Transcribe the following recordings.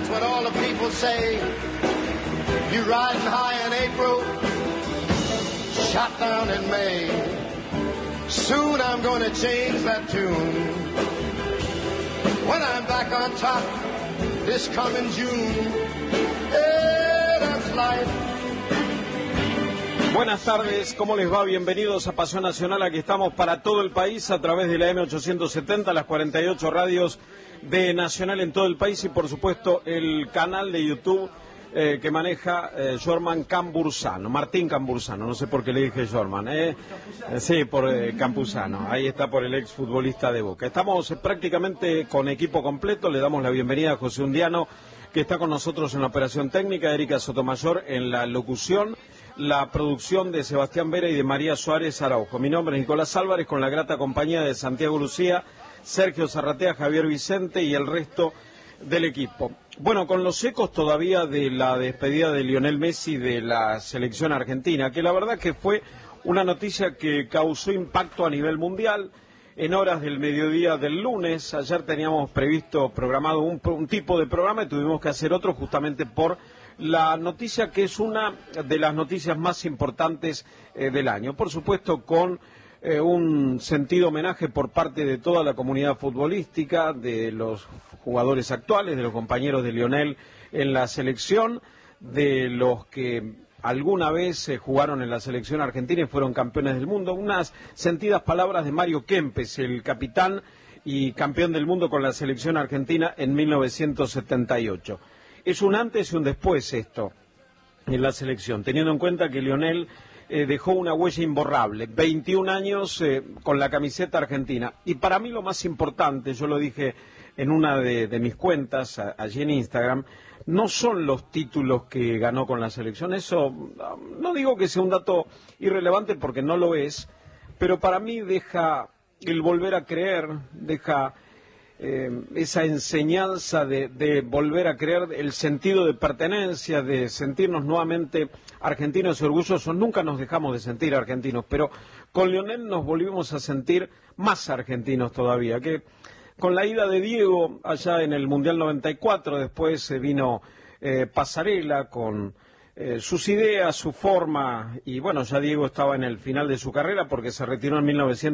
what all the people say. You riding high in April, shot down in May. Soon I'm gonna change that tune. When I'm back on top this coming June. Hey, that's life. Buenas tardes, ¿cómo les va? Bienvenidos a Pasión Nacional. Aquí estamos para todo el país a través de la M870, las 48 radios de Nacional en todo el país y por supuesto el canal de YouTube que maneja Jorman Cambursano, Martín Cambursano, no sé por qué le dije Jorman, sí, por Campuzano, ahí está, por el exfutbolista de Boca. Estamos prácticamente con equipo completo, le damos la bienvenida a José Undiano, que está con nosotros en la operación técnica, Erika Sotomayor en la locución, la producción de Sebastián Vera y de María Suárez Araujo. Mi nombre es Nicolás Álvarez, con la grata compañía de Santiago Lucía, Sergio Zarratea, Javier Vicente y el resto del equipo. Bueno, con los ecos todavía de la despedida de Lionel Messi de la selección argentina, que la verdad que fue una noticia que causó impacto a nivel mundial. En horas del mediodía del lunes, ayer teníamos programado un tipo de programa y tuvimos que hacer otro justamente por la noticia que es una de las noticias más importantes del año. Por supuesto, con un sentido homenaje por parte de toda la comunidad futbolística, de los jugadores actuales, de los compañeros de Lionel en la selección, de los que alguna vez jugaron en la selección argentina y fueron campeones del mundo. Unas sentidas palabras de Mario Kempes, el capitán y campeón del mundo con la selección argentina en 1978. Es un antes y un después esto en la selección, teniendo en cuenta que Lionel dejó una huella imborrable, 21 años con la camiseta argentina. Y para mí lo más importante, yo lo dije en una de mis cuentas allí en Instagram, no son los títulos que ganó con la selección. Eso no digo que sea un dato irrelevante porque no lo es, pero para mí deja el volver a creer, deja esa enseñanza de volver a creer, el sentido de pertenencia, de sentirnos nuevamente argentinos y orgullosos. Nunca nos dejamos de sentir argentinos, pero con Lionel nos volvimos a sentir más argentinos todavía, que con la ida de Diego allá en el Mundial 94, después vino Pasarela con sus ideas, su forma, y bueno, ya Diego estaba en el final de su carrera porque se retiró en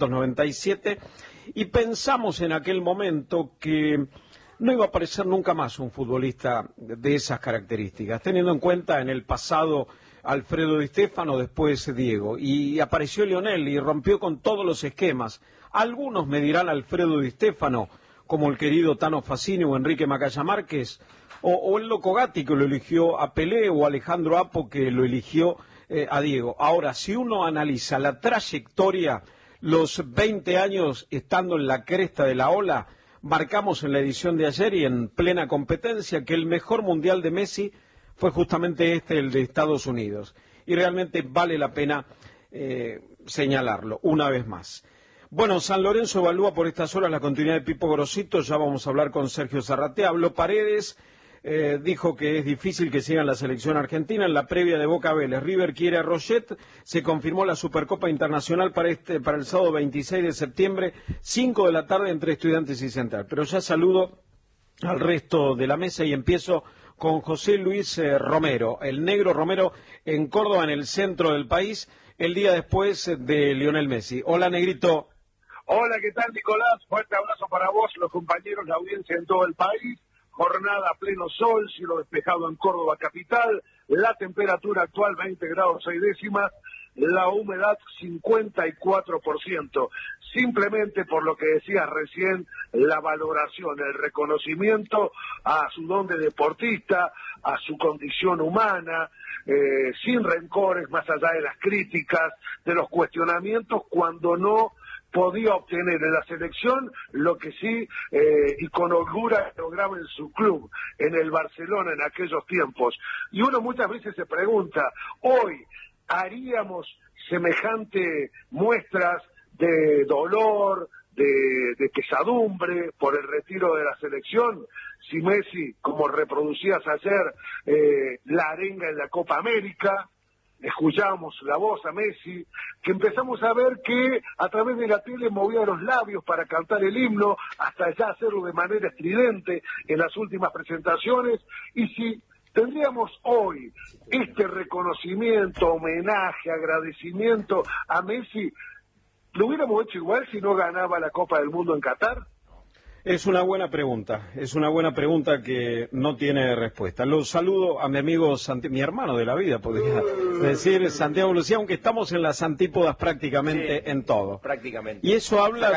1997, y pensamos en aquel momento que no iba a aparecer nunca más un futbolista de esas características, teniendo en cuenta en el pasado Alfredo Di Stéfano, después Diego, y apareció Lionel y rompió con todos los esquemas. Algunos me dirán Alfredo Di Stéfano, como el querido Tano Facini o Enrique Macaya Márquez, o el Loco Gatti, que lo eligió a Pelé, o Alejandro Apo, que lo eligió a Diego. Ahora, si uno analiza la trayectoria, los 20 años estando en la cresta de la ola, marcamos en la edición de ayer y en plena competencia que el mejor mundial de Messi fue justamente el de Estados Unidos. Y realmente vale la pena señalarlo una vez más. Bueno, San Lorenzo evalúa por estas horas la continuidad de Pipo Grosito. Ya vamos a hablar con Sergio Zarratea. Habló Paredes, dijo que es difícil que siga en la selección argentina. En la previa de Boca Vélez, River quiere a Roget. Se confirmó la Supercopa Internacional para el sábado 26 de septiembre, 5 de la tarde, entre Estudiantes y Central. Pero ya saludo al resto de la mesa y empiezo con José Luis Romero, el negro Romero, en Córdoba, en el centro del país, el día después de Lionel Messi. Hola, negrito. Hola, ¿qué tal, Nicolás? Fuerte abrazo para vos, los compañeros, la audiencia en todo el país. Jornada a pleno sol, cielo despejado en Córdoba capital, la temperatura actual 20 grados 6 décimas, la humedad 54%. Simplemente por lo que decías recién, la valoración, el reconocimiento a su don de deportista, a su condición humana, sin rencores, más allá de las críticas, de los cuestionamientos, cuando no podía obtener en la selección lo que sí iconogura lograba en su club, en el Barcelona en aquellos tiempos. Y uno muchas veces se pregunta, hoy haríamos semejante muestras de dolor, de pesadumbre por el retiro de la selección, si Messi, como reproducías ayer, la arenga en la Copa América, escuchábamos la voz a Messi, que empezamos a ver que a través de la tele movía los labios para cantar el himno, hasta ya hacerlo de manera estridente en las últimas presentaciones, y si tendríamos hoy este reconocimiento, homenaje, agradecimiento a Messi, ¿lo hubiéramos hecho igual si no ganaba la Copa del Mundo en Qatar? Es una buena pregunta que no tiene respuesta. Los saludo a mi amigo, mi hermano de la vida, podría decir, Santiago Lucía, aunque estamos en las antípodas prácticamente en todo. Prácticamente. Y eso habla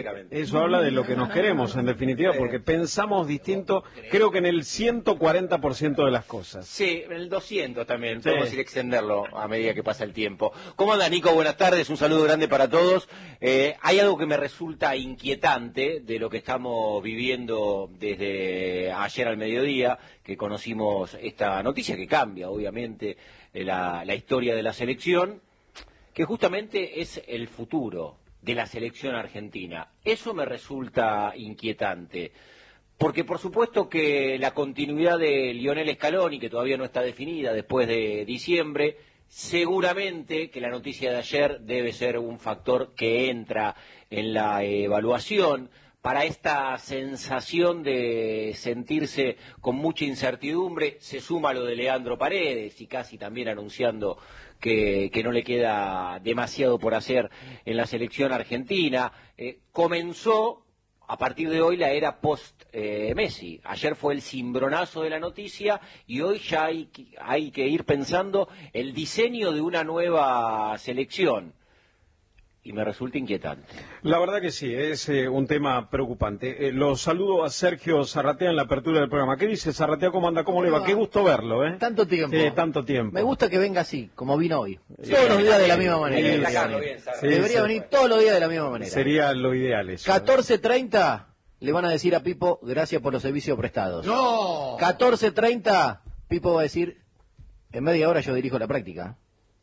de lo que nos queremos, en definitiva, porque pensamos distinto, creo que en el 140% de las cosas. Sí, en el 200 también, podemos ir a extenderlo a medida que pasa el tiempo. ¿Cómo anda, Nico? Buenas tardes, un saludo grande para todos. Hay algo que me resulta inquietante de lo que estamos viviendo desde ayer al mediodía, que conocimos esta noticia que cambia, obviamente, la historia de la selección, que justamente es el futuro de la selección argentina. Eso me resulta inquietante, porque por supuesto que la continuidad de Lionel Scaloni, que todavía no está definida después de diciembre, seguramente que la noticia de ayer debe ser un factor que entra en la evaluación para esta sensación de sentirse con mucha incertidumbre. Se suma lo de Leandro Paredes y casi también anunciando que no le queda demasiado por hacer en la selección argentina. Comenzó a partir de hoy la era post-Messi. Ayer fue el cimbronazo de la noticia y hoy ya hay que ir pensando el diseño de una nueva selección. Y me resulta inquietante. La verdad que sí, es un tema preocupante. Los saludo a Sergio Zarratea en la apertura del programa. ¿Qué dice Zarratea? ¿Cómo anda? ¿Cómo le va? Qué gusto verlo, ¿eh? Tanto tiempo. Tanto tiempo. Me gusta que venga así, como vino hoy. Todos los días de la misma manera. Debería venir todos los días de la misma manera. Sería lo ideal eso. 14:30 le van a decir a Pipo, gracias por los servicios prestados. ¡No! 14:30, Pipo va a decir, en media hora yo dirijo la práctica.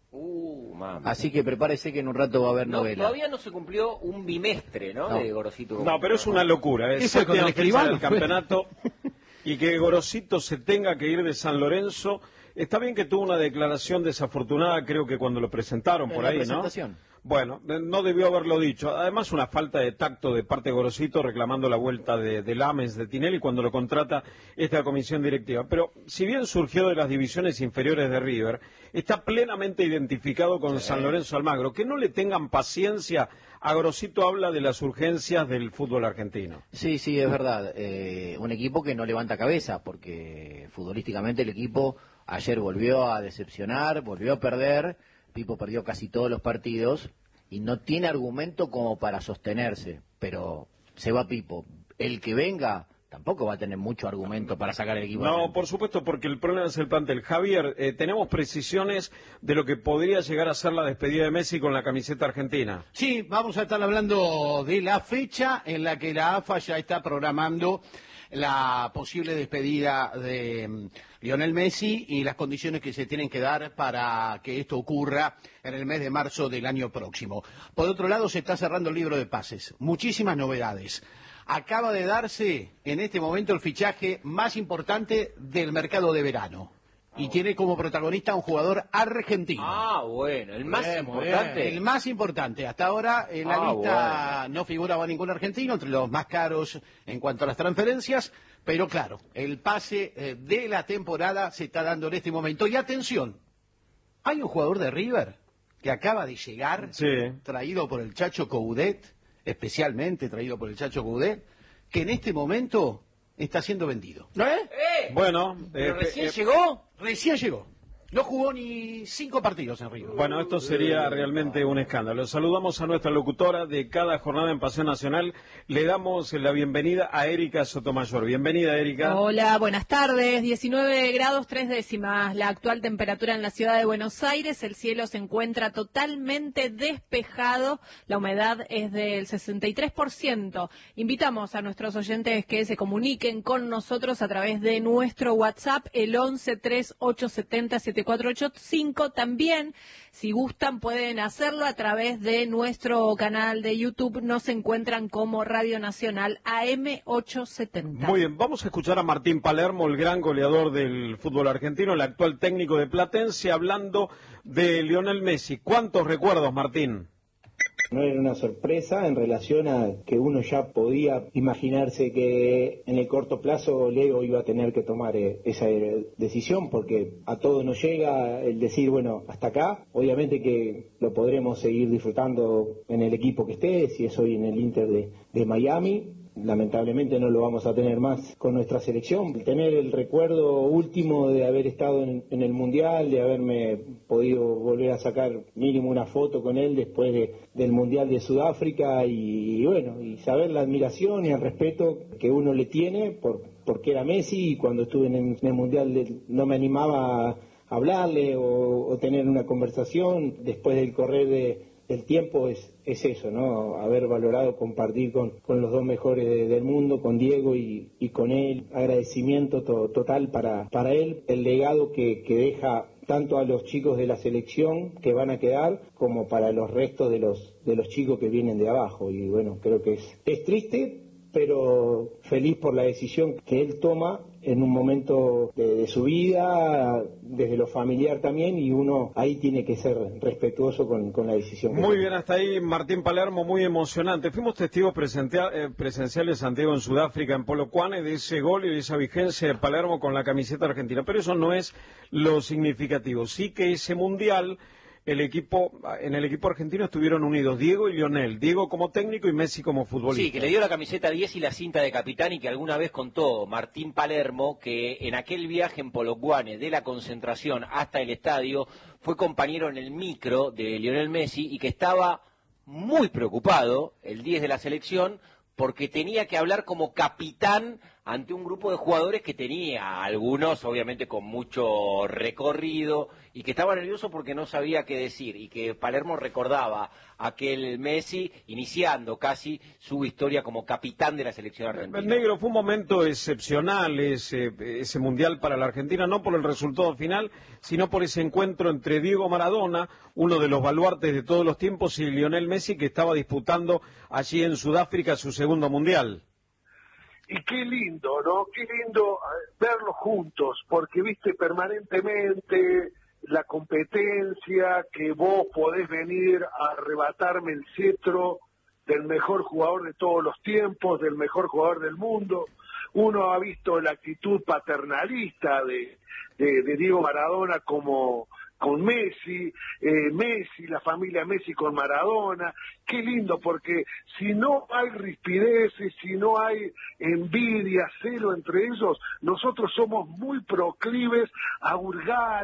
Mami. Así que prepárese que en un rato va a haber novela. Todavía no se cumplió un bimestre, ¿no? De Gorosito. No, pero es una locura. Es fue con el escribano del campeonato y que Gorosito se tenga que ir de San Lorenzo. Está bien que tuvo una declaración desafortunada, creo que cuando lo presentaron por ahí, ¿no? Bueno, no debió haberlo dicho. Además, una falta de tacto de parte de Gorosito reclamando la vuelta de Lames, de Tinelli, cuando lo contrata esta comisión directiva. Pero, si bien surgió de las divisiones inferiores de River, está plenamente identificado con San Lorenzo Almagro. Que no le tengan paciencia. A Gorosito habla de las urgencias del fútbol argentino. Sí, es verdad. Un equipo que no levanta cabeza, porque futbolísticamente el equipo ayer volvió a decepcionar, volvió a perder. Pipo perdió casi todos los partidos y no tiene argumento como para sostenerse, pero se va Pipo. El que venga tampoco va a tener mucho argumento para sacar el equipo. No, por supuesto, porque el problema es el plantel. Javier, tenemos precisiones de lo que podría llegar a ser la despedida de Messi con la camiseta argentina. Sí, vamos a estar hablando de la fecha en la que la AFA ya está programando la posible despedida de Lionel Messi y las condiciones que se tienen que dar para que esto ocurra en el mes de marzo del año próximo. Por otro lado, se está cerrando el libro de pases. Muchísimas novedades. Acaba de darse en este momento el fichaje más importante del mercado de verano. Y tiene como protagonista a un jugador argentino. Ah, bueno, el más importante. El más importante. Hasta ahora en la lista no figuraba ningún argentino, entre los más caros en cuanto a las transferencias. Pero claro, el pase de la temporada se está dando en este momento. Y atención, hay un jugador de River que acaba de llegar, traído por el Chacho Coudet, especialmente traído por el Chacho Coudet, que en este momento está siendo vendido. Bueno, ¿pero recién llegó? Recién llegó. No jugó ni 5 partidos en River. Bueno, esto sería realmente un escándalo. Saludamos a nuestra locutora de cada jornada en Pasión Nacional. Le damos la bienvenida a Erika Sotomayor. Bienvenida, Erika. Hola, buenas tardes. 19 grados 3 décimas la actual temperatura en la ciudad de Buenos Aires. El cielo se encuentra totalmente despejado. La humedad es del 63%. Invitamos a nuestros oyentes que se comuniquen con nosotros a través de nuestro WhatsApp, el 11 3870 7485. También, si gustan, pueden hacerlo a través de nuestro canal de YouTube. Nos encuentran como Radio Nacional AM870. Muy bien, vamos a escuchar a Martín Palermo, el gran goleador del fútbol argentino, el actual técnico de Platense, hablando de Lionel Messi. ¿Cuántos recuerdos, Martín? No era una sorpresa en relación a que uno ya podía imaginarse que en el corto plazo Leo iba a tener que tomar esa decisión, porque a todo nos llega el decir, bueno, hasta acá. Obviamente que lo podremos seguir disfrutando en el equipo que esté, si es hoy en el Inter de Miami. Lamentablemente no lo vamos a tener más con nuestra selección. Tener el recuerdo último de haber estado en el Mundial, de haberme podido volver a sacar mínimo una foto con él después del Mundial de Sudáfrica y bueno, y saber la admiración y el respeto que uno le tiene porque era Messi, y cuando estuve en el Mundial no me animaba a hablarle o tener una conversación. Después del correr del tiempo es eso, ¿no? Haber valorado compartir con los dos mejores del mundo, con Diego y con él. Agradecimiento total para él, el legado que deja tanto a los chicos de la selección que van a quedar, como para los restos de los chicos que vienen de abajo. Y bueno, creo que es triste, pero feliz por la decisión que él toma en un momento de su vida, desde lo familiar también, y uno ahí tiene que ser respetuoso con la decisión que Muy toma. bien, hasta ahí Martín Palermo, muy emocionante. Fuimos testigos presenciales, Santiago, en Sudáfrica, en Polokwane, de ese gol y de esa vigencia de Palermo con la camiseta argentina, pero eso no es lo significativo. Sí que ese Mundial, en el equipo argentino estuvieron unidos Diego y Lionel. Diego como técnico y Messi como futbolista. Sí, que le dio la camiseta 10 y la cinta de capitán, y que alguna vez contó Martín Palermo que en aquel viaje en Polokwane, de la concentración hasta el estadio, fue compañero en el micro de Lionel Messi y que estaba muy preocupado, el 10 de la selección, porque tenía que hablar como capitán ante un grupo de jugadores que tenía, algunos obviamente con mucho recorrido, y que estaba nervioso porque no sabía qué decir, y que Palermo recordaba a aquel Messi iniciando casi su historia como capitán de la selección argentina. El negro, fue un momento excepcional ese Mundial para la Argentina, no por el resultado final, sino por ese encuentro entre Diego Maradona, uno de los baluartes de todos los tiempos, y Lionel Messi, que estaba disputando allí en Sudáfrica su segundo Mundial. Y qué lindo, ¿no? Qué lindo verlos juntos, porque viste permanentemente la competencia, que vos podés venir a arrebatarme el cetro del mejor jugador de todos los tiempos, del mejor jugador del mundo. Uno ha visto la actitud paternalista de Diego Maradona con Messi, la familia Messi con Maradona. Qué lindo, porque si no hay rispideces, si no hay envidia, celo entre ellos, nosotros somos muy proclives a hurgar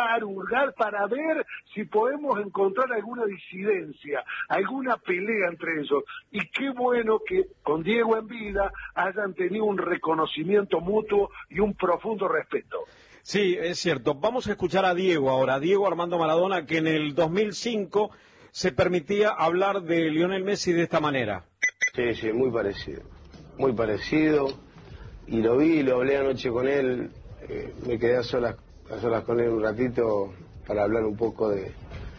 para ver si podemos encontrar alguna disidencia, alguna pelea entre ellos. Y qué bueno que con Diego en vida hayan tenido un reconocimiento mutuo y un profundo respeto. Sí, es cierto. Vamos a escuchar a Diego ahora, Diego Armando Maradona, que en el 2005 se permitía hablar de Lionel Messi de esta manera. Sí, muy parecido, y lo hablé anoche con él, me quedé a solas con él un ratito para hablar un poco de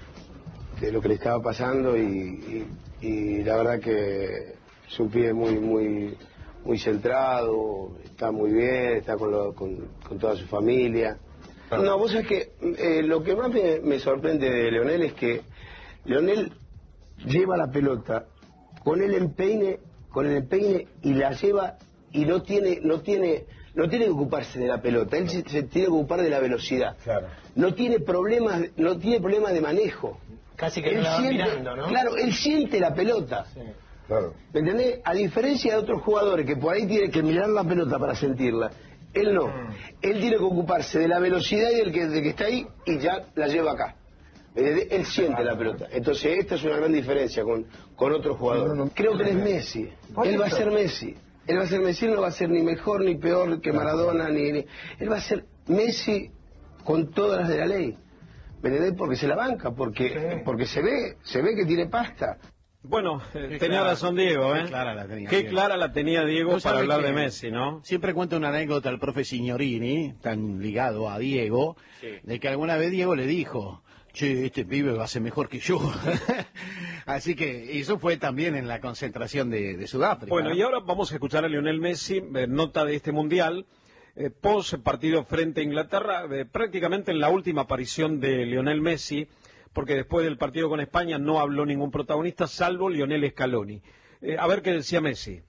lo que le estaba pasando, y la verdad que su pie muy centrado, está muy bien, está con toda su familia. No, vos sabés que lo que más me sorprende de Lionel es que Lionel lleva la pelota con el empeine y la lleva, y no tiene que ocuparse de la pelota, él se tiene que ocupar de la velocidad. Claro. No tiene problemas de manejo. Casi que él no la va mirando, ¿no? Claro, él siente la pelota. Sí. Claro. ¿Me entendés? A diferencia de otros jugadores que por ahí tienen que mirar la pelota para sentirla, él no. Él tiene que ocuparse de la velocidad y del que está ahí, y ya la lleva acá. Él siente la pelota. Entonces esta es una gran diferencia con otros jugadores. Creo que él es Messi. Él va a ser Messi. Él no va a ser ni mejor ni peor que Maradona, él va a ser Messi con todas las de la ley. ¿Me entendés? Porque se la banca, porque se ve que tiene pasta. Bueno, tenía razón Diego, ¿eh? Qué clara la tenía Diego para hablar de Messi, ¿no? Siempre cuenta una anécdota al profe Signorini, tan ligado a Diego, de que alguna vez Diego le dijo, che, este pibe va a ser mejor que yo. Así que eso fue también en la concentración de Sudáfrica. Bueno, y ahora vamos a escuchar a Lionel Messi, nota de este Mundial, post partido frente a Inglaterra, prácticamente en la última aparición de Lionel Messi, porque después del partido con España no habló ningún protagonista, salvo Lionel Scaloni. A ver qué decía Messi.